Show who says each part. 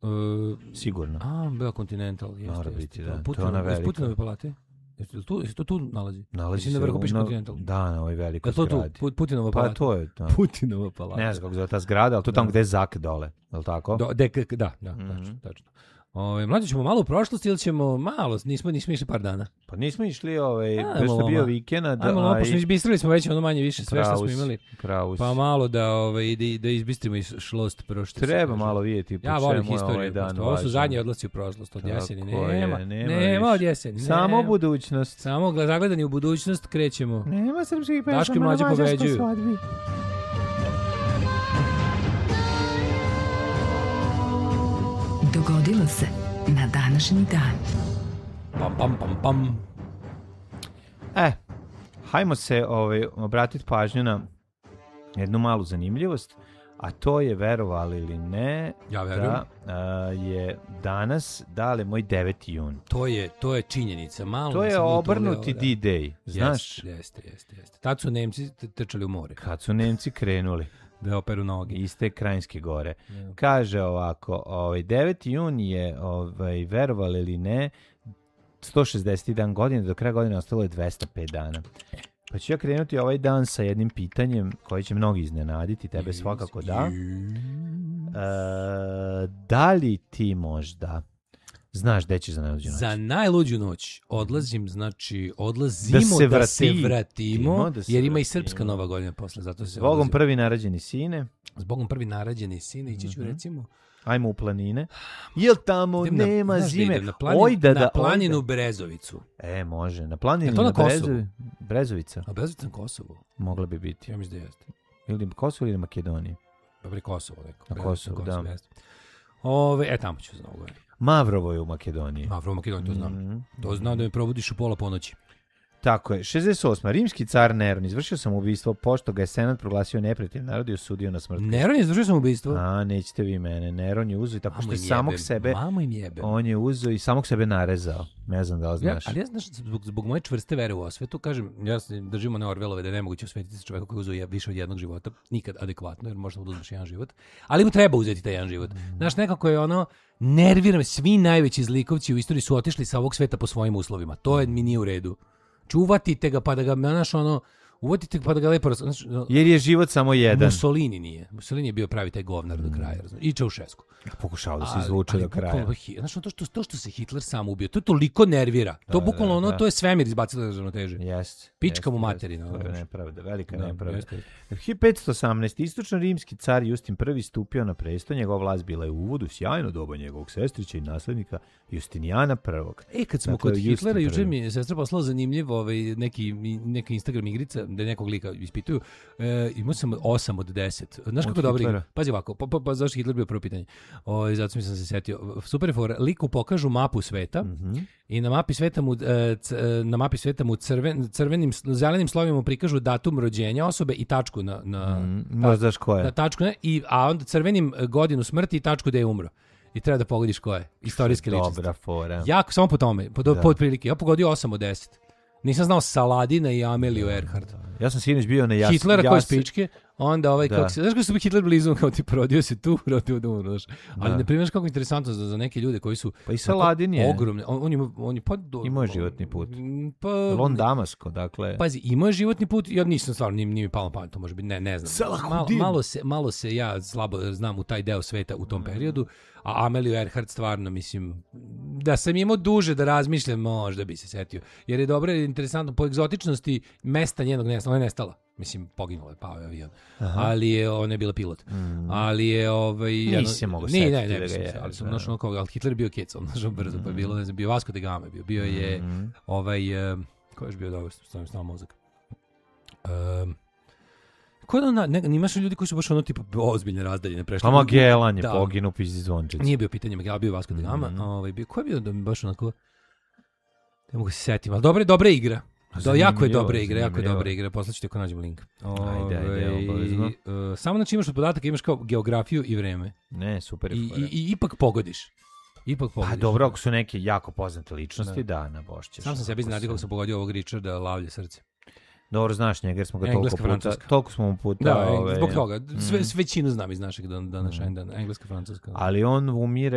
Speaker 1: Sigurno.
Speaker 2: Bell Continental.
Speaker 1: Mora biti, da.
Speaker 2: To je ona velika. Putinove palate? Jesi to tu nalazi?
Speaker 1: Nalazi se
Speaker 2: na vrhu piše Continental.
Speaker 1: Da, na ovoj velikoj zgradi.
Speaker 2: To Putinova palata?
Speaker 1: Pa to je. Da.
Speaker 2: Putinova palata.
Speaker 1: Ne znam kako zove ta zgrada, ali to tamo gde je Zak dole. Je li tako?
Speaker 2: Da, tačno. Mlađe, ćemo malo u prošlosti ili ćemo malo, nismo išli par dana?
Speaker 1: Pa nismo išli, već što bio vikend.
Speaker 2: Ajmo, pošto izbistrili smo već ono manje više sve što smo imali. Pa malo da izbistrimo i šlost prošlosti.
Speaker 1: Treba malo vidjeti.
Speaker 2: Ja volim historiju. Ovo su zadnji odlasci u prošlost od jeseni. Nema od jeseni.
Speaker 1: Samo budućnost.
Speaker 2: Samo zagledani u budućnost krećemo.
Speaker 1: Nema srpskih pesama.
Speaker 2: Daško i Mlađe pobeđuju.
Speaker 3: Dogodilo se na današnji dan.
Speaker 2: Pam.
Speaker 1: Hajmo se obratiti pažnju na jednu malu zanimljivost, a to je, verovali ili ne,
Speaker 2: ja verujem,
Speaker 1: da je danas, moj 9. jun.
Speaker 2: To je činjenica. Malo
Speaker 1: to je obrnuti D-Day, znaš?
Speaker 2: Jeste. Tad su Nemci trčali u more.
Speaker 1: Kad su Nemci krenuli.
Speaker 2: Da operu noge.
Speaker 1: Iste Krajinske gore. Yeah. Kaže ovako, 9. jun je, verovali ili ne, 160. dan godine, do kraja godine ostalo je 205 dana. Pa ću ja krenuti ovaj dan sa jednim pitanjem koje će mnogi iznenaditi, tebe svakako da. Da li ti možda znaš gde ćeš za najluđu noć?
Speaker 2: Za najluđu noć odlazimo da se vratimo, jer ima i srpska nova godina posle, zato se
Speaker 1: Zbogom prvi narađeni sine.
Speaker 2: Ići ću recimo.
Speaker 1: Ajmo u planine. Jel tamo nema zime?
Speaker 2: Na planinu Brezovicu.
Speaker 1: Može. Na planinu na Brezovica.
Speaker 2: A Brezovica na Kosovu?
Speaker 1: Mogla bi biti.
Speaker 2: Ja mislim da jeste.
Speaker 1: Ili Kosovo ili Makedonija?
Speaker 2: Dobro, Kosovo.
Speaker 1: Na Kosovu, da.
Speaker 2: Tamo ću za novu godinu.
Speaker 1: Mavrovo je u Makedoniji.
Speaker 2: To znam. To znam da me probudiš u pola ponoći.
Speaker 1: Tako je. 68. Rimski car Neron izvršio samoubistvo pošto ga je senat proglasio neprijateljem naroda i osudio na smrt.
Speaker 2: Neron je izvršio samoubistvo?
Speaker 1: Nećete vi mene. Neron je uzeo i tako što je samog sebe... On je uzeo i samog sebe narezao. Ne znam da li znaš.
Speaker 2: Ali ja znaš, zbog moje čvrste vere u osvetu, kažem, ja držim one Orvelove da je nemoguće osvetiti čoveka koji uzeo više od jednog života. Nikad adekvatno, jer možda da uzmeš jedan život. Ali mu treba uzeti taj jedan život. Znaš, nekako je nervira me. Svi najveći zlikovci u istoriji su otišli sa ovog sveta po svojim uslovima. To mi nije u redu. Uvatite ga pa da ga, uvatite pa da ga lepo...
Speaker 1: Jer je život samo jedan.
Speaker 2: Mussolini nije. Mussolini je bio pravi taj govnar do kraja. I Čaušesku.
Speaker 1: Pokušao da se izvuče do kraja.
Speaker 2: Znaš, to što se Hitler sam ubio, to toliko nervira. To bukvalno to je svemir izbacilo da ravnoteže.
Speaker 1: Jeste.
Speaker 2: Pička mu materina.
Speaker 1: To je nepravda, velika nepravda. 1518. Istočno-rimski car Justin I stupio na presto. Njegova vlast bila je u uvodu sjajno doba njegovog sestrića i naslednika Justinijana I.
Speaker 2: Kad smo kod Hitlera, juče mi je sestra poslala zanimljiv neka Instagram igrica da nekog lika ispituju. Imao sam 8 od 10. Znaš kako dobro igra? Pazi ovako, pa zašto Hitler bio prvo pitanje? Zato mi sam se setio. Super je for, liku pokažu mapu sveta i na mapi sveta mu crvenim, zelenim slovima prikažu datum rođenja osobe i tačku
Speaker 1: znaš ko je.
Speaker 2: Na tačku, a onda crvenim godinu smrti i tačku da je umro. I treba da pogodiš ko je. Istorijske ličnosti.
Speaker 1: Dobra fora.
Speaker 2: Jako, samo po tome, po prilike. Ja pogodio 8 od 10. Nisam znao Saladina i Ameliju Earhart.
Speaker 1: Ja sam sinoć bio na
Speaker 2: Hitlera koji spičke, onda kako se... Znaš kako su Hitler blizu, kao ti rodio se tu, rodio da umroš. Ali ne primjeriš kako interesantno za neke ljude koji su...
Speaker 1: Pa i Saladin je.
Speaker 2: Ogromne. On je
Speaker 1: imao je životni put. On Damasko, dakle...
Speaker 2: Pazi, imao je životni put, ja nisam stvarno, nije mi palo na pamet, to može biti, ne znam. Malo se ja slabo znam u taj deo sveta u tom periodu, a Ameliju Earhart stvarno, mislim, da sam imao duže da razmišljam, možda bi se setio. Jer je dobro i interesantno po egzotičnosti mesta njenog nestala. Ona je nestala. Mislim, poginula je, pao je avion. Ali ona je bila pilot. Ali je...
Speaker 1: Nisi se mogu setiti da ga je.
Speaker 2: Ali sam našao ali Hitler je bio kecao, našao brzo, pa je bilo, ne znam, bio Vasco da Gama je bio. Bio je ko je bio dobro, stavim mozak. Imaš ljudi koji su baš tipa ozbiljne razdaljene prešli.
Speaker 1: Pa Magellan je poginuo pizdi zvončić.
Speaker 2: Nije bio pitanje Magellan, bio Vasco da Gama. Ko je bio da mi baš onako... Ne mogu se setiti, ali dobra igra. Jako je dobra igra, poslaću ti ako nađem link.
Speaker 1: Ajde, obavezno.
Speaker 2: Samo znači imaš od podataka, imaš kao geografiju i vreme.
Speaker 1: Ne, super.
Speaker 2: I ipak pogodiš.
Speaker 1: Pa dobro, ako su neke jako poznate ličnosti, da na bošćeš.
Speaker 2: Sam sebi iznenadio kako sam pogodio ovog Richarda Lavlje srce.
Speaker 1: Dobro, znaš njega jer smo ga toliko smo mu puta...
Speaker 2: Da, zbog toga. Većinu znam iz našeg današnjeg dana, engleska, francuska.
Speaker 1: Ali on umire